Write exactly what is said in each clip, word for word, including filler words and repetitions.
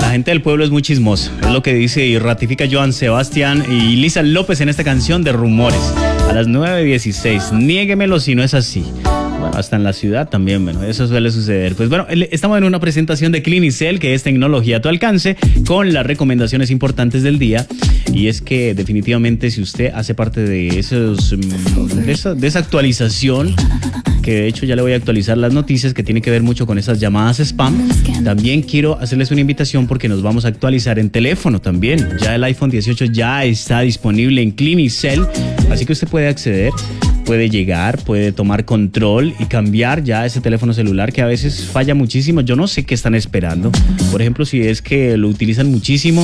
La gente del pueblo es muy chismosa, es lo que dice y ratifica Joan Sebastián y Lisa López en esta canción de Rumores. A las nueve dieciséis, niéguemelo si no es así. Bueno, hasta en la ciudad también, bueno, eso suele suceder. Pues bueno, estamos en una presentación de Clinicel, que es tecnología a tu alcance, con las recomendaciones importantes del día. Y es que definitivamente si usted hace parte de, esos, de, esa, de esa actualización, que de hecho ya le voy a actualizar las noticias que tiene que ver mucho con esas llamadas spam, también quiero hacerles una invitación porque nos vamos a actualizar en teléfono también. Ya el iPhone dieciocho ya está disponible en Clinicel, así que usted puede acceder, puede llegar, puede tomar control y cambiar ya ese teléfono celular que a veces falla muchísimo. Yo no sé qué están esperando. Por ejemplo, si es que lo utilizan muchísimo,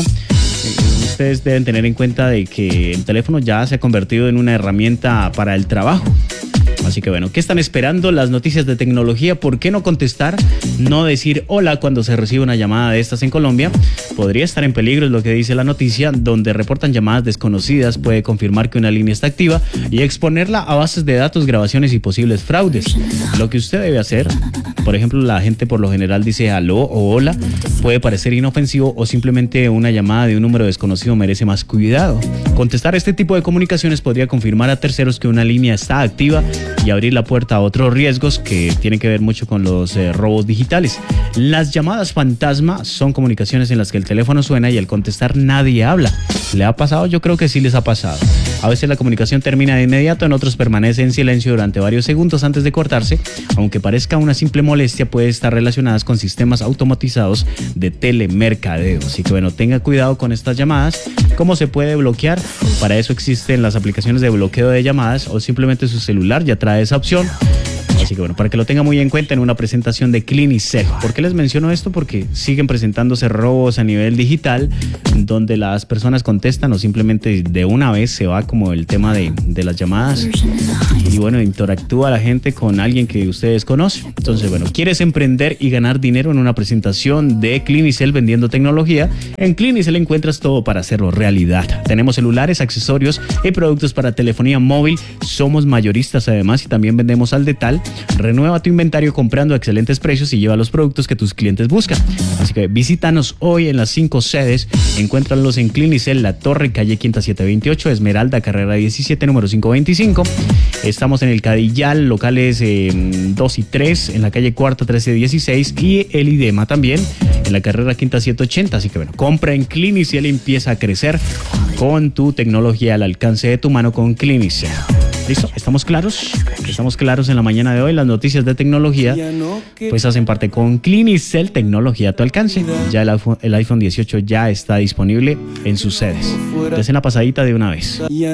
ustedes deben tener en cuenta de que el teléfono ya se ha convertido en una herramienta para el trabajo. Así que bueno, ¿qué están esperando? Las noticias de tecnología, ¿por qué no contestar? No decir hola cuando se recibe una llamada de estas en Colombia. Podría estar en peligro, es lo que dice la noticia, donde reportan llamadas desconocidas, puede confirmar que una línea está activa y exponerla a bases de datos, grabaciones y posibles fraudes. Lo que usted debe hacer, por ejemplo, la gente por lo general dice aló o hola, puede parecer inofensivo o simplemente una llamada de un número desconocido merece más cuidado. Contestar este tipo de comunicaciones podría confirmar a terceros que una línea está activa y abrir la puerta a otros riesgos que tienen que ver mucho con los eh, robos digitales. Las llamadas fantasma son comunicaciones en las que el teléfono suena y al contestar nadie habla. ¿Le ha pasado? Yo creo que sí les ha pasado. A veces la comunicación termina de inmediato, en otros permanece en silencio durante varios segundos antes de cortarse. Aunque parezca una simple molestia, puede estar relacionadas con sistemas automatizados de telemercadeo. Así que bueno, tenga cuidado con estas llamadas. ¿Cómo se puede bloquear? Para eso existen las aplicaciones de bloqueo de llamadas o simplemente su celular ya trae esa opción. Así que bueno, para que lo tenga muy en cuenta en una presentación de Clinicel. ¿Por qué les menciono esto? Porque siguen presentándose robos a nivel digital donde las personas contestan o simplemente de una vez se va como el tema de, de las llamadas y bueno, interactúa la gente con alguien que ustedes conocen. Entonces bueno, ¿quieres emprender y ganar dinero en una presentación de Clinicel vendiendo tecnología? En Clinicel encuentras todo para hacerlo realidad. Tenemos celulares, accesorios y productos para telefonía móvil. Somos mayoristas además y también vendemos al detalle. Renueva tu inventario comprando a excelentes precios y lleva los productos que tus clientes buscan. Así que visítanos hoy en las cinco sedes. Encuéntralos en Clinicel, La Torre, calle Quinta setecientos veintiocho, Esmeralda, carrera diecisiete, número quinientos veinticinco. Estamos en el Cadillal, locales eh, dos y tres, en la calle Cuarta trece dieciséis y el IDEMA también, en la carrera Quinta ciento ochenta. Así que bueno, compra en Clinicel y empieza a crecer con tu tecnología al alcance de tu mano con Clinicel. ¿Listo? ¿Estamos claros? Estamos claros en la mañana de hoy. Las noticias de tecnología pues hacen parte con Clinicel, tecnología a tu alcance. Ya el iPhone, el iPhone dieciocho ya está disponible en sus sedes. Desen la pasadita de una vez.